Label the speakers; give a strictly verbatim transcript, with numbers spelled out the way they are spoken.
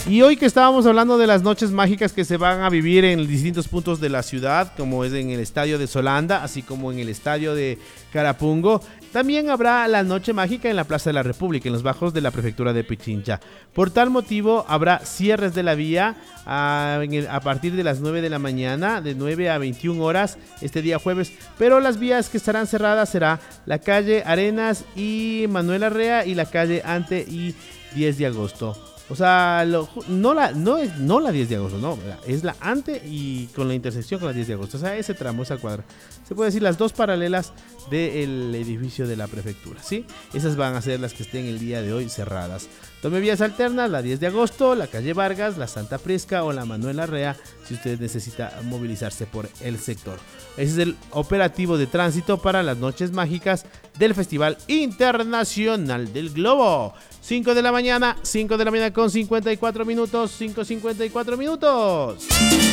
Speaker 1: Y hoy que estábamos hablando de las noches mágicas que se van a vivir en distintos puntos de la ciudad, como es en el estadio de Solanda, así como en el estadio de Carapungo, también habrá la noche mágica en la Plaza de la República, en los bajos de la prefectura de Pichincha. Por tal motivo, habrá cierres de la vía a, en el, a partir de las nueve de la mañana, de nueve a veintiuna horas, este día jueves. Pero las vías que estarán cerradas será la calle Arenas y Manuel Arrea y la calle Ante y diez de agosto. O sea, lo, no, la, no es no la diez de agosto, no, es la ante y con la intersección con la diez de agosto. O sea, ese tramo, esa cuadra. Se puede decir las dos paralelas del edificio de la prefectura, ¿sí? Esas van a ser las que estén el día de hoy cerradas. Tome vías alternas, la diez de agosto, la calle Vargas, la Santa Prisca o la Manuel Arrea, si usted necesita movilizarse por el sector. Ese es el operativo de tránsito para las noches mágicas del Festival Internacional del Globo. cinco de la mañana, cinco de la mañana con cincuenta y cuatro minutos, cinco cincuenta y cuatro minutos.